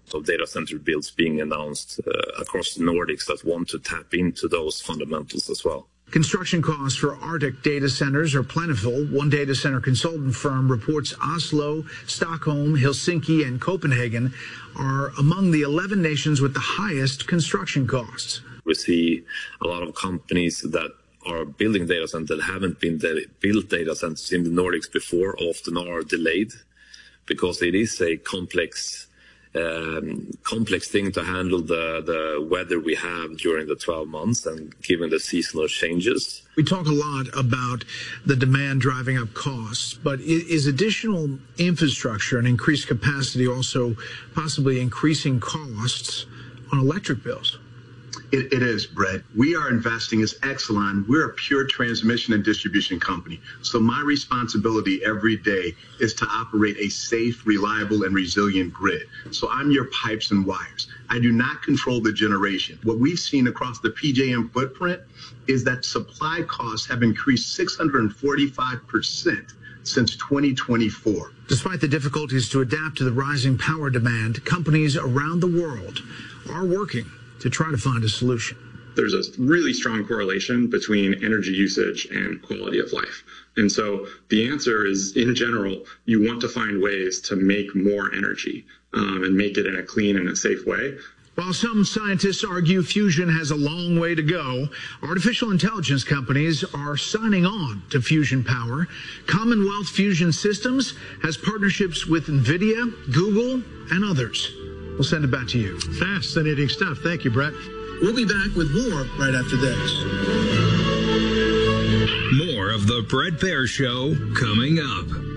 of data center builds being announced across the Nordics that want to tap into those fundamentals as well. Construction costs for Arctic data centers are plentiful. One data center consultant firm reports Oslo, Stockholm, Helsinki, and Copenhagen are among the 11 nations with the highest construction costs. We see a lot of companies that are building data centers that haven't been built data centers in the Nordics before often are delayed because it is a complex thing to handle the weather we have during the 12 months and given the seasonal changes. We talk a lot about the demand driving up costs, but is additional infrastructure and increased capacity also possibly increasing costs on electric bills? It is, Brett. We are investing as Exelon. We're a pure transmission and distribution company. So my responsibility every day is to operate a safe, reliable, and resilient grid. So I'm your pipes and wires. I do not control the generation. What we've seen across the PJM footprint is that supply costs have increased 645% since 2024. Despite the difficulties to adapt to the rising power demand, companies around the world are working to try to find a solution. There's a really strong correlation between energy usage and quality of life. And so the answer is, in general, you want to find ways to make more energy and make it in a clean and a safe way. While some scientists argue fusion has a long way to go, artificial intelligence companies are signing on to fusion power. Commonwealth Fusion Systems has partnerships with NVIDIA, Google, and others. We'll send it back to you. Fascinating stuff. Thank you, Brett. We'll be back with more right after this. More of the Bret Baier Show coming up.